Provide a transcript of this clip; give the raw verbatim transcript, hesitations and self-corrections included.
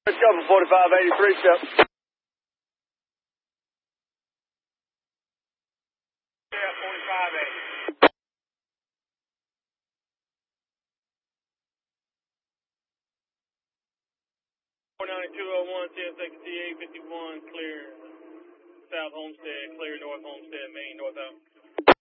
Let's go for forty-five eighty-three, step. Yeah, forty-five eighty. four ninety-two oh one, ten second T eight fifty-one, clear South Homestead, clear North Homestead, Main, northbound.